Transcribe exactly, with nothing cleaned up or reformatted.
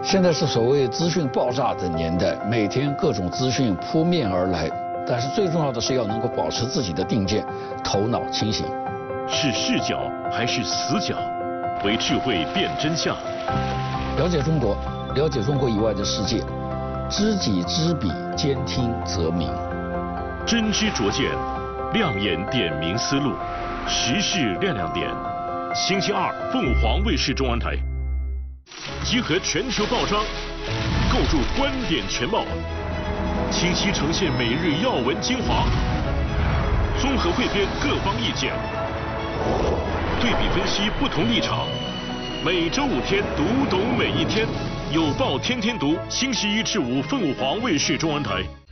现在是所谓资讯爆炸的年代，每天各种资讯扑面而来，但是最重要的是要能够保持自己的定见，头脑清醒。 是视角还是死角？为智慧辨真相。 了解中国，了解中国以外的世界，知己知彼，兼听则明。 真知灼见，亮眼点明思路，时事亮亮点。星期二，凤凰卫视中文台。集合全球报章，构筑观点全貌，清晰呈现每日要闻精华，综合汇编各方意见，对比分析不同立场。每周五天，读懂每一天，有报天天读。星期一至五，凤凰卫视中文台。